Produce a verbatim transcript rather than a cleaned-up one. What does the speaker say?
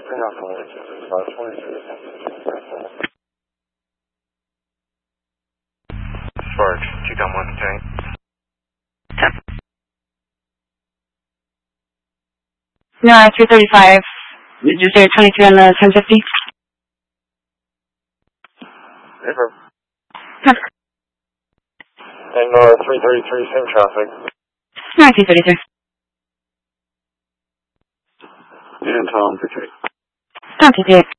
Sparks, two Tom one tank. No, three thirty-five. Did you say twenty-three on the ten fifty? River. And uh, three thirty-three, same traffic. nineteen thirty-three. And Tom, fifty-eight. Tom fifty-eight.